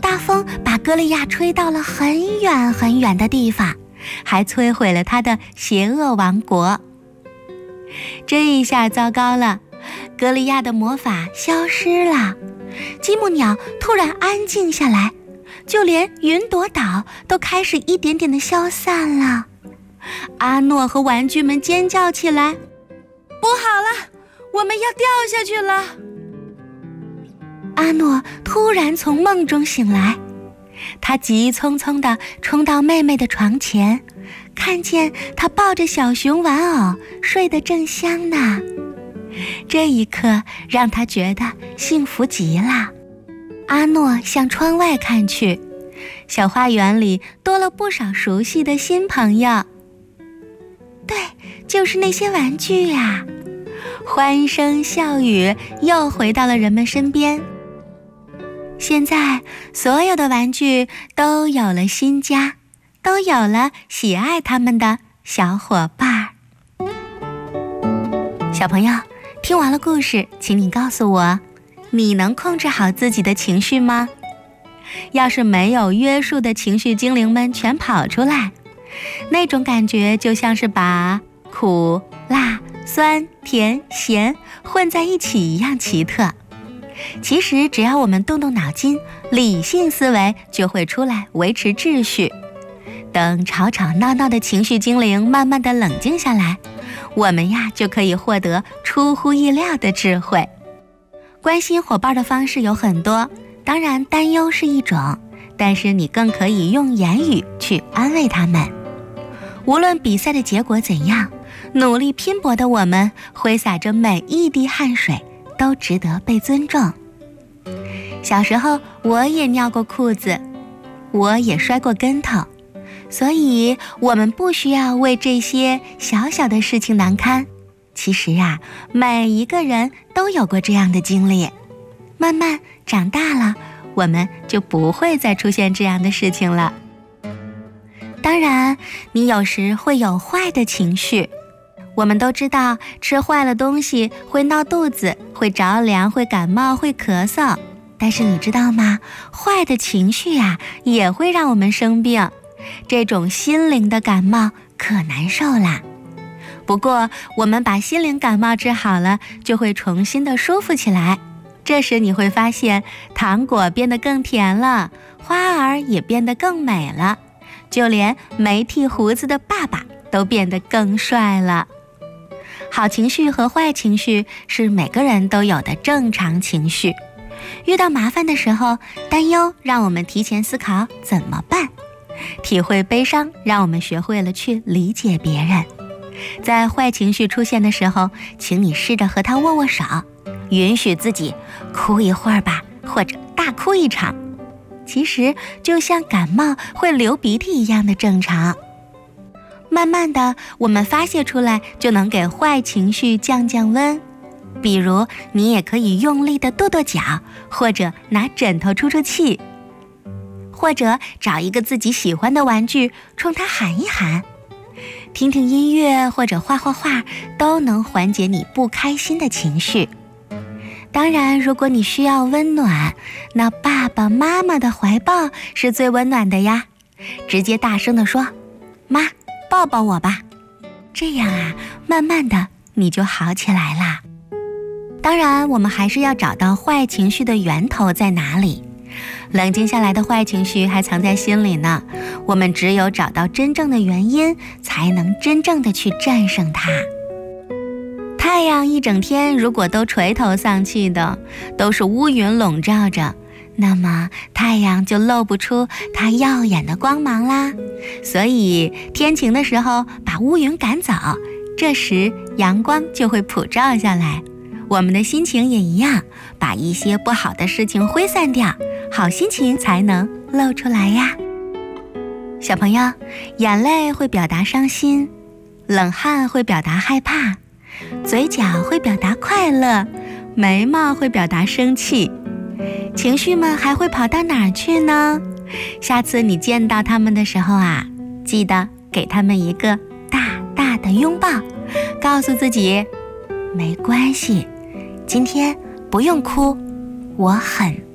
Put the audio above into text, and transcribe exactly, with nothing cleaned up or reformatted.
大风把歌利亚吹到了很远很远的地方，还摧毁了他的邪恶王国。这一下糟糕了，歌利亚的魔法消失了，积木鸟突然安静下来，就连云朵岛都开始一点点的消散了。阿诺和玩具们尖叫起来：不好了，我们要掉下去了！阿诺突然从梦中醒来，他急匆匆地冲到妹妹的床前，看见她抱着小熊玩偶睡得正香呢。这一刻让他觉得幸福极了。阿诺向窗外看去，小花园里多了不少熟悉的新朋友。对，就是那些玩具呀！欢声笑语又回到了人们身边。现在所有的玩具都有了新家，都有了喜爱他们的小伙伴。小朋友，听完了故事，请你告诉我，你能控制好自己的情绪吗？要是没有约束的情绪精灵们全跑出来，那种感觉就像是把苦、辣、酸、甜、咸混在一起一样奇特。其实只要我们动动脑筋，理性思维就会出来维持秩序。等吵吵闹闹的情绪精灵慢慢的冷静下来，我们呀就可以获得出乎意料的智慧。关心伙伴的方式有很多，当然担忧是一种，但是你更可以用言语去安慰他们。无论比赛的结果怎样，努力拼搏的我们挥洒着每一滴汗水都值得被尊重。小时候我也尿过裤子，我也摔过跟头，所以我们不需要为这些小小的事情难堪。其实啊，每一个人都有过这样的经历。慢慢长大了，我们就不会再出现这样的事情了。当然，你有时会有坏的情绪。我们都知道吃坏了东西会闹肚子，会着凉，会感冒，会咳嗽。但是你知道吗？坏的情绪呀、啊，也会让我们生病。这种心灵的感冒可难受啦。不过我们把心灵感冒治好了，就会重新的舒服起来。这时你会发现，糖果变得更甜了，花儿也变得更美了，就连没剃胡子的爸爸都变得更帅了。好情绪和坏情绪是每个人都有的正常情绪。遇到麻烦的时候，担忧让我们提前思考怎么办；体会悲伤，让我们学会了去理解别人。在坏情绪出现的时候，请你试着和他握握手，允许自己哭一会儿吧，或者大哭一场。其实就像感冒会流鼻涕一样的正常。慢慢的，我们发泄出来，就能给坏情绪降降温。比如，你也可以用力的跺跺脚，或者拿枕头出出气，或者找一个自己喜欢的玩具，冲它喊一喊。听听音乐或者画画画，都能缓解你不开心的情绪。当然，如果你需要温暖，那爸爸妈妈的怀抱是最温暖的呀。直接大声地说：“妈，抱抱我吧。”这样啊，慢慢的你就好起来啦。当然，我们还是要找到坏情绪的源头在哪里。冷静下来的坏情绪还藏在心里呢，我们只有找到真正的原因，才能真正的去战胜它。太阳一整天如果都垂头丧气的，都是乌云笼罩着，那么太阳就露不出它耀眼的光芒啦。所以天晴的时候把乌云赶走，这时阳光就会普照下来。我们的心情也一样，把一些不好的事情挥散掉，好心情才能露出来呀。小朋友，眼泪会表达伤心，冷汗会表达害怕，嘴角会表达快乐，眉毛会表达生气。情绪们还会跑到哪儿去呢？下次你见到他们的时候啊，记得给他们一个大大的拥抱，告诉自己，没关系，今天不用哭，我很